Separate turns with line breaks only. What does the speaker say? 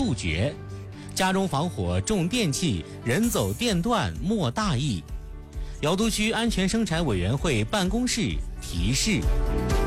杜绝。家中防火重电器，人走电断莫大意。瑶都区安全生产委员会办公室提示。